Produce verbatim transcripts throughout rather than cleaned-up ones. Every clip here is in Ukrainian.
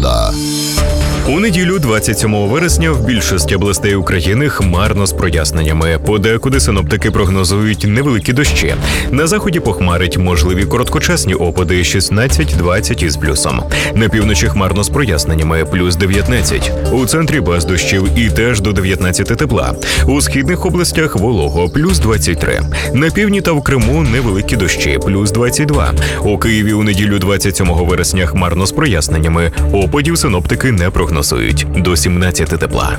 погода. У неділю, двадцять сьомого вересня, в більшості областей України хмарно з проясненнями. Подекуди синоптики прогнозують невеликі дощі. На заході похмарить, можливі короткочасні опади шістнадцять-двадцять із плюсом. На півночі хмарно з проясненнями, плюс дев'ятнадцять. У центрі без дощів і теж до дев'ятнадцяти тепла. У східних областях волого, плюс двадцять три. На півдні та в Криму невеликі дощі, плюс двадцять два. У Києві у неділю, двадцять сьомого вересня, хмарно з проясненнями. Опадів синоптики не прогнозують. До сімнадцяти тепла.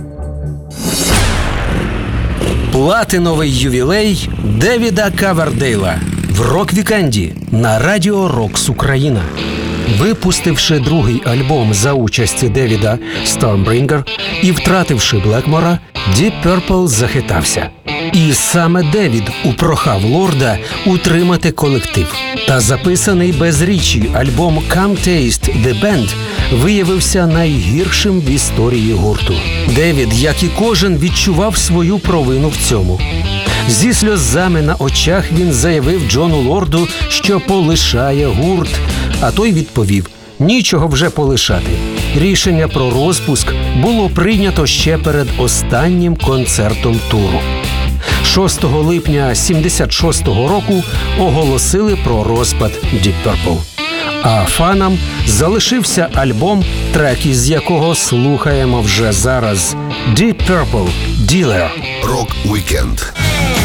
Платиновий ювілей Девіда Ковердейла в рок-вікенді на радіо «Рокс Україна». Випустивши другий альбом за участі Девіда «Stormbringer» і втративши Блекмора, Deep Purple захитався. І саме Девід упрохав Лорда утримати колектив. Та записаний без Річі альбом «Come Taste the Band» виявився найгіршим в історії гурту. Девід, як і кожен, відчував свою провину в цьому. Зі сльозами на очах він заявив Джону Лорду, що полишає гурт, а той відповів: «Нічого вже полишати». Рішення про розпуск було прийнято ще перед останнім концертом туру. шостого липня сімдесят шостого року оголосили про розпад Deep Purple. А фанам залишився альбом, треки з якого слухаємо вже зараз. Deep Purple – Dealer. Рок-вікенд.